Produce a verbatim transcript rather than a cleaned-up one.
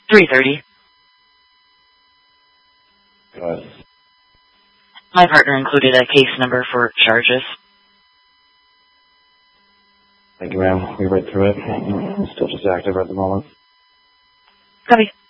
three thirty. Go ahead. My partner included a case number for charges. Thank you, ma'am. We read through it. It's still just active at the moment. Copy.